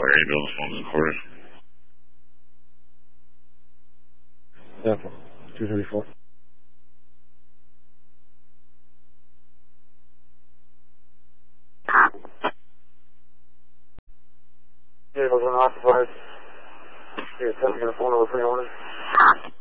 ambulance phone's recorded. Yeah, 234. Yeah, it was an occupied. Yeah, 10 phone over 300.